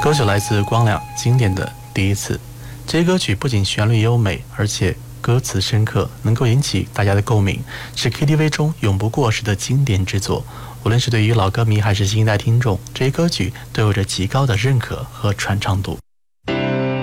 歌曲来自光良经典的第一次。这些歌曲不仅旋律优美，而且歌词深刻，能够引起大家的共鸣，是 KTV 中永不过时的经典之作。无论是对于老歌迷还是新一代听众，这些歌曲都有着极高的认可和传唱度。